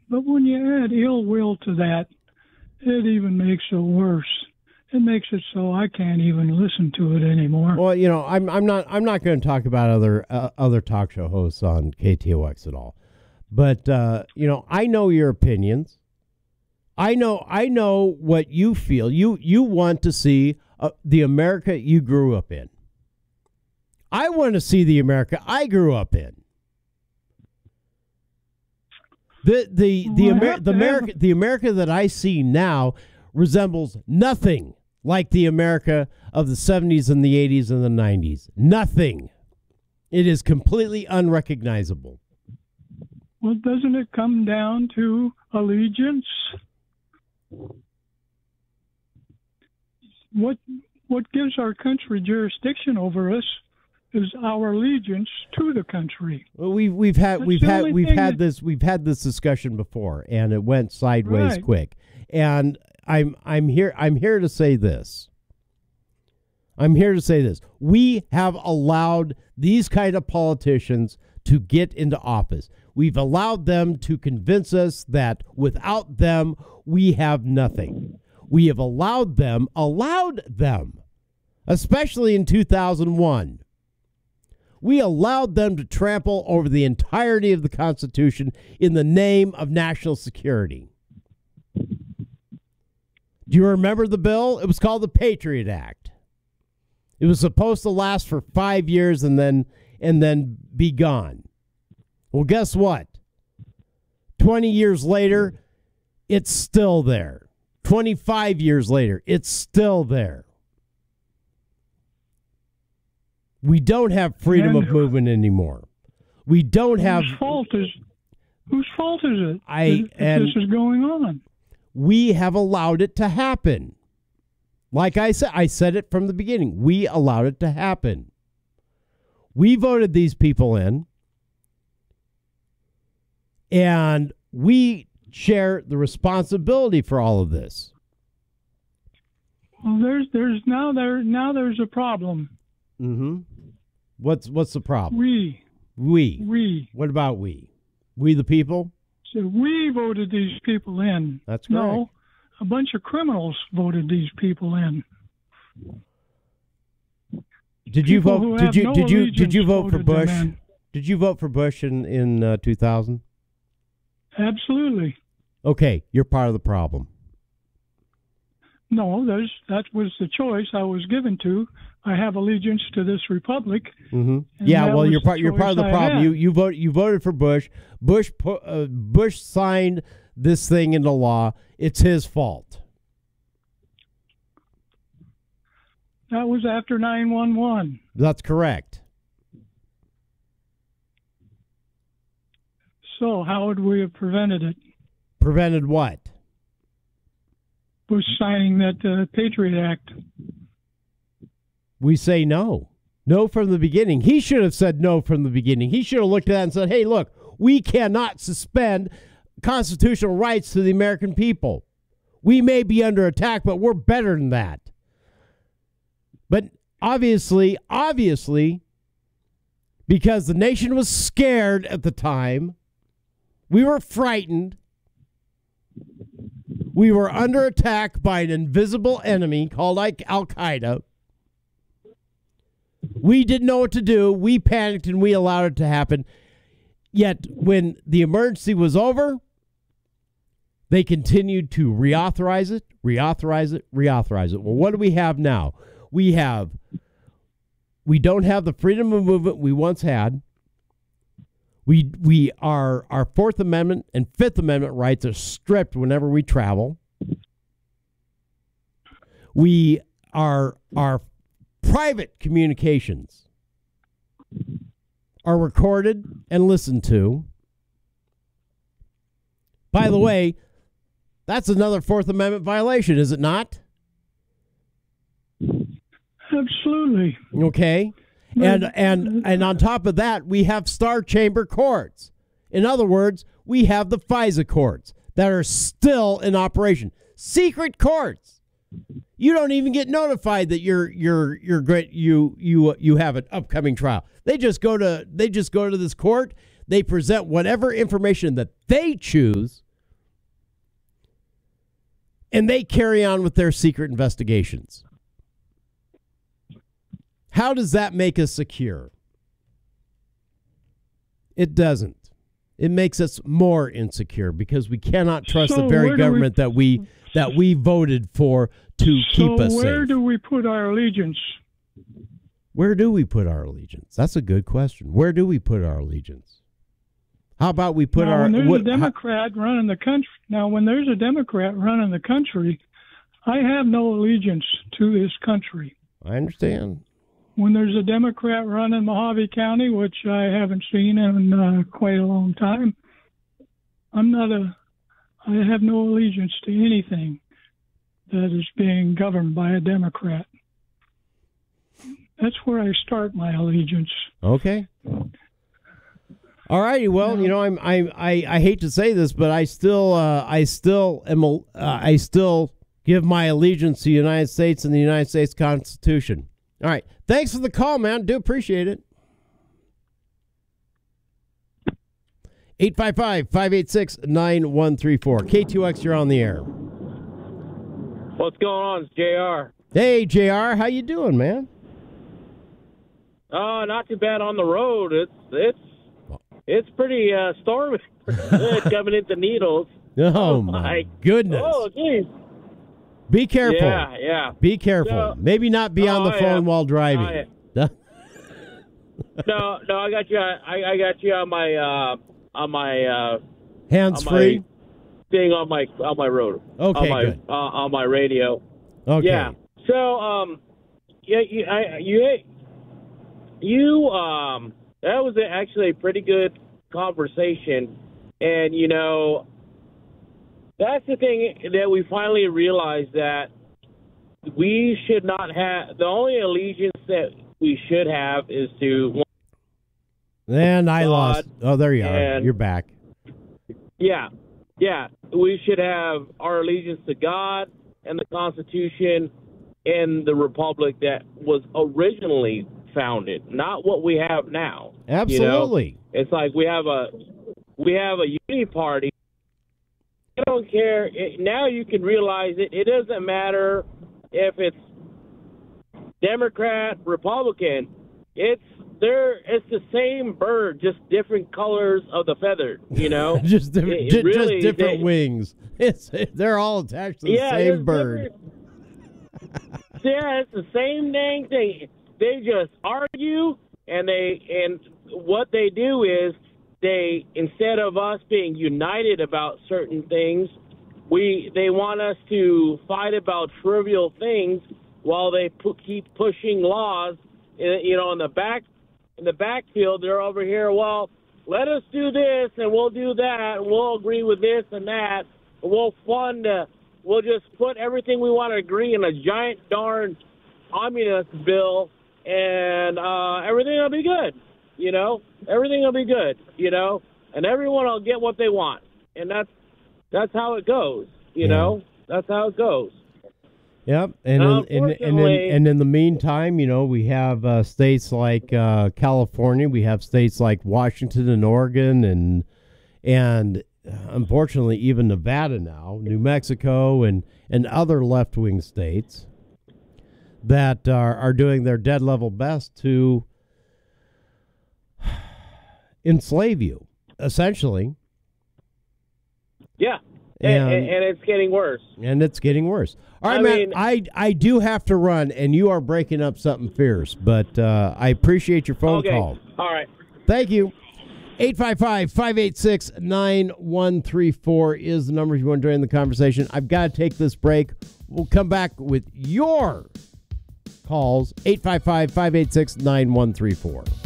But when you add ill will to that, it even makes it worse. It makes it so I can't even listen to it anymore. Well, I'm not going to talk about other talk show hosts on KTOX at all. But I know your opinions. I know what you feel. You want to see the America you grew up in. I want to see the America I grew up in. The America that I see now resembles nothing like the America of the 70s and the 80s and the 90s. Nothing. It is completely unrecognizable. Well, doesn't it come down to allegiance? What gives our country jurisdiction over us is our allegiance to the country. Well, we've had this discussion before, and it went sideways quick. And I'm here to say this. We have allowed these kind of politicians to get into office. We've allowed them to convince us that without them, we have nothing. We have allowed them, especially in 2001. We allowed them to trample over the entirety of the Constitution in the name of national security. Do you remember the bill? It was called the Patriot Act. It was supposed to last for 5 years and then be gone. Well, guess what? 20 years later, it's still there. 25 years later, it's still there. We don't have freedom of movement anymore. We don't have... Whose fault is it that this is going on? We have allowed it to happen. Like I said it from the beginning. We allowed it to happen. We voted these people in, and we share the responsibility for all of this. Well, there's a problem. Mm-hmm. What's the problem? We. What about we? We the people? So we voted these people in. That's correct. No, a bunch of criminals voted these people in. Did you vote? Did you vote for Bush? Did you vote for Bush in 2000? Absolutely. Okay, you're part of the problem. No, that was the choice I was given to. I have allegiance to this republic. Mm-hmm. Yeah, well, you're part of the problem. You voted for Bush. Bush signed this thing into law. It's his fault. That was after 9/11. That's correct. So how would we have prevented it? Prevented what? Bush signing that Patriot Act. We say no. No from the beginning. He should have said no from the beginning. He should have looked at that and said, hey, look, we cannot suspend constitutional rights to the American people. We may be under attack, but we're better than that. But obviously, because the nation was scared at the time, we were frightened. We were under attack by an invisible enemy called Al-Qaeda. We didn't know what to do. We panicked and we allowed it to happen. Yet when the emergency was over, they continued to reauthorize it. Well, what do we have now? We don't have the freedom of movement we once had. Our Fourth Amendment and Fifth Amendment rights are stripped whenever we travel. Our private communications are recorded and listened to. By the way, that's another Fourth Amendment violation, is it not? Absolutely. Okay. And on top of that, we have Star Chamber courts. In other words, we have the FISA courts that are still in operation. Secret courts. You don't even get notified that you're great. You have an upcoming trial. They just go to this court. They present whatever information that they choose and they carry on with their secret investigations. How does that make us secure? It doesn't. It makes us more insecure because we cannot trust the very government that we voted for to keep us safe. So where do we put our allegiance? Where do we put our allegiance? That's a good question. Where do we put our allegiance? How about we put when there's a Democrat running the country, I have no allegiance to this country. I understand. When there's a Democrat running Mojave County, which I haven't seen in quite a long time, I have no allegiance to anything that is being governed by a Democrat. That's where I start my allegiance. Okay. All righty. Well, I hate to say this, but I still give my allegiance to the United States and the United States Constitution. All right. Thanks for the call, man. Do appreciate it. 855-586-9134. K2X, you're on the air. What's going on? It's JR. Hey, JR. How you doing, man? Not too bad on the road. It's pretty stormy coming into Needles. Oh, my goodness. Oh, geez. Be careful. Yeah. Be careful. Maybe not be on the phone while driving. No, I got you. I got you on my hands free thing on my road. Okay, good. On my radio. Okay. Yeah. So that was actually a pretty good conversation, and that's the thing that we finally realized, that we should not have, the only allegiance that we should have is to. And I lost. Oh, there you are. You're back. Yeah. We should have our allegiance to God and the Constitution and the Republic that was originally founded, not what we have now. Absolutely. It's like we have a unity party. I don't care. Now you can realize it. It doesn't matter if it's Democrat, Republican. It's the same bird, just different colors of the feather. just different wings. They're all attached to the same bird. Yeah, it's the same dang thing. They just argue, and what they do is, instead of us being united about certain things, they want us to fight about trivial things while they keep pushing laws. In the backfield, they're over here. Well, let us do this and we'll do that, and we'll agree with this and that. And we'll just put everything we want to agree in a giant darn omnibus bill, and everything will be good. Everything will be good, and everyone will get what they want. And that's how it goes, That's how it goes. Yep. And in the meantime, we have states like California, we have states like Washington and Oregon, and unfortunately even Nevada now, New Mexico and other left-wing states that are doing their dead level best to enslave you, essentially. Yeah, and it's getting worse. And it's getting worse. All right, man, I do have to run, and you are breaking up something fierce, but I appreciate your phone call. All right. Thank you. 855-586-9134 is the number if you want to join the conversation. I've got to take this break. We'll come back with your calls, 855-586-9134.